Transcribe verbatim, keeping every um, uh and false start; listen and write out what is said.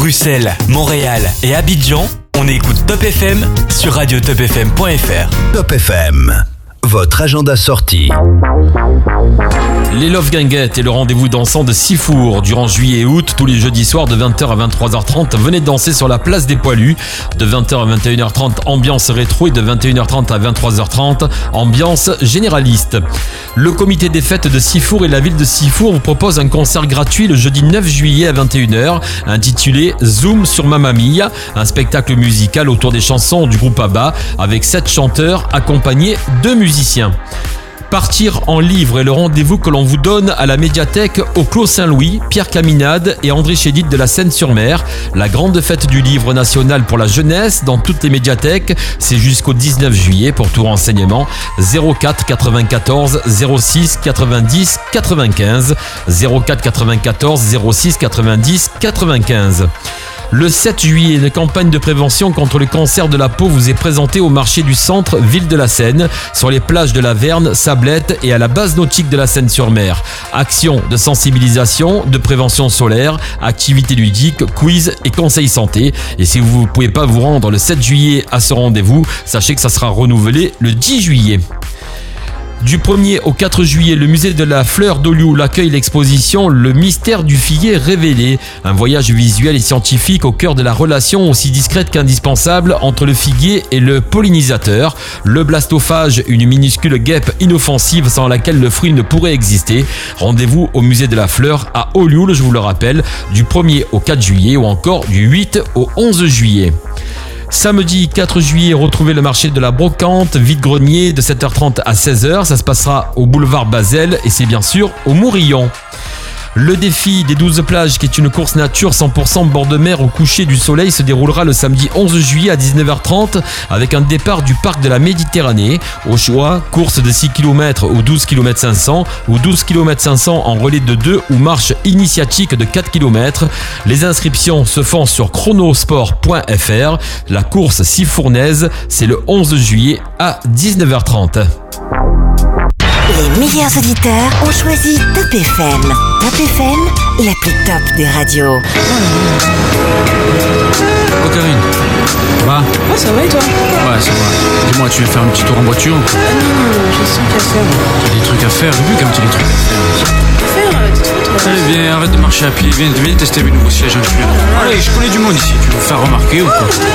Bruxelles, Montréal et Abidjan, on écoute Top F M sur radio top f m point f r. Top F M, votre agenda sortie. Les Love Guinguettes et le rendez-vous dansant de Sifour durant juillet et août, tous les jeudis soirs de vingt heures à vingt-trois heures trente. Venez danser sur la place des Poilus. De vingt heures à vingt et une heures trente, ambiance rétro, et de vingt et une heures trente à vingt-trois heures trente, ambiance généraliste. Le comité des fêtes de Sifour et la ville de Sifour vous propose un concert gratuit le jeudi neuf juillet à vingt et une heures, intitulé Zoom sur Mamma Mia, un spectacle musical autour des chansons du groupe ABBA avec sept chanteurs accompagnés de musiciens. Partir en livre est le rendez-vous que l'on vous donne à la médiathèque au Clos Saint-Louis, Pierre Caminade et André Chédid de la Seine-sur-Mer. La grande fête du livre national pour la jeunesse dans toutes les médiathèques, c'est jusqu'au dix-neuf juillet. Pour tout renseignement, zéro quatre quatre-vingt-quatorze zéro six quatre-vingt-dix quatre-vingt-quinze, zéro quatre quatre-vingt-quatorze zéro six quatre-vingt-dix quatre-vingt-quinze. Le sept juillet, une campagne de prévention contre le cancer de la peau vous est présentée au marché du centre Ville de la Seine, sur les plages de la Verne, Sablette et à la base nautique de la Seine-sur-Mer. Action de sensibilisation, de prévention solaire, activités ludiques, quiz et conseils santé. Et si vous ne pouvez pas vous rendre le sept juillet à ce rendez-vous, sachez que ça sera renouvelé le dix juillet. Du premier au quatre juillet, le musée de la fleur d'Olioul accueille l'exposition Le mystère du figuier révélé, un voyage visuel et scientifique au cœur de la relation aussi discrète qu'indispensable entre le figuier et le pollinisateur. Le blastophage, une minuscule guêpe inoffensive sans laquelle le fruit ne pourrait exister. Rendez-vous au musée de la fleur à Olioul, je vous le rappelle, du premier au quatre juillet ou encore du huit au onze juillet. Samedi quatre juillet, retrouvez le marché de la brocante, vide-grenier de sept heures trente à seize heures. Ça se passera au boulevard Basel et c'est bien sûr au Mourillon. Le défi des douze plages, qui est une course nature cent pour cent bord de mer au coucher du soleil, se déroulera le samedi onze juillet à dix-neuf heures trente avec un départ du parc de la Méditerranée. Au choix, course de six kilomètres ou douze kilomètres cinq cents ou douze kilomètres cinq cents en relais de deux ou marche initiatique de quatre kilomètres. Les inscriptions se font sur chronosport point f r. La course sifournaise, c'est le onze juillet à dix-neuf heures trente. Les meilleurs auditeurs ont choisi Top F M. Top F M, la plus top des radios. Oh Karine, ça va? Ah ça va et toi? Ouais ça va. Dis-moi, tu viens faire un petit tour en voiture? Ah non, non, j'ai cent qu'à faire. T'as des trucs à faire, j'ai vu quand tu as des trucs à faire. Faire, euh, t'es trop toi. Allez viens, arrête de marcher à pied, viens, viens tester mes nouveaux sièges. Allez, je connais du monde ici, tu veux me faire remarquer ou quoi?